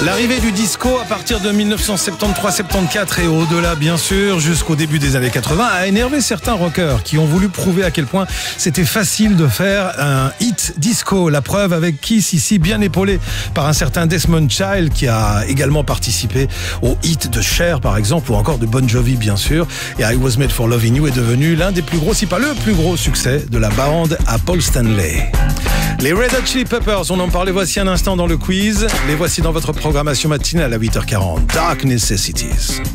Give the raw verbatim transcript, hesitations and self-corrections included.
L'arrivée du disco à partir de mille neuf cent soixante-treize soixante-quatorze et au-delà bien sûr jusqu'au début des années quatre-vingts a énervé certains rockers qui ont voulu prouver à quel point c'était facile de faire un hit disco. La preuve avec Kiss ici bien épaulé par un certain Desmond Child qui a également participé au hit de Cher par exemple ou encore de Bon Jovi bien sûr. Et I Was Made for Loving You est devenu l'un des plus gros, si pas le plus gros succès de la bande à Paul Stanley. Les Red Hot Chili Peppers, on en parlait voici un instant dans le quiz. Les voici dans votre programmation matinale à huit heures quarante. Dark Necessities.